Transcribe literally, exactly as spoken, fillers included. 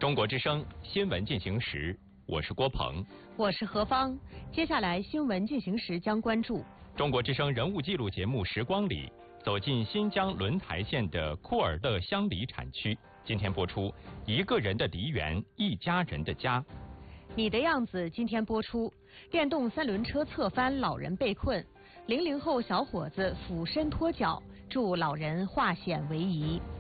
中国之声新闻进行时，我是郭鹏， 我是何芳。接下来新闻进行时将关注中国之声人物记录节目《时光里》，走进新疆轮台县的库尔勒乡里产区。今天播出《一个人的梨园，一家人的家》。 你的样子今天播出，电动三轮车侧翻，老人被困，零零后小伙子俯身脱脚，助老人化险为夷。